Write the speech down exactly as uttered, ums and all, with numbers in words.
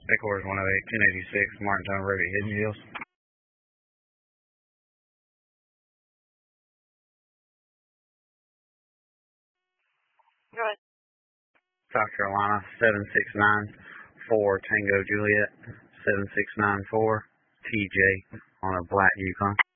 Headquarters one oh eight, ten eighty-six, Martintown Road at Hidden Hills. Go ahead. South Carolina, seven six nine four Tango Juliet, seven six nine four T J on a black Yukon.